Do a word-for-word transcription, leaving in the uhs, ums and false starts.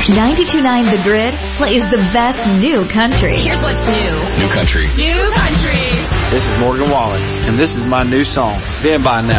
ninety-two point nine The Grid plays the best new country. Here's what's new. New country. New country. This is Morgan Wallen, and this is my new song, Been By Now.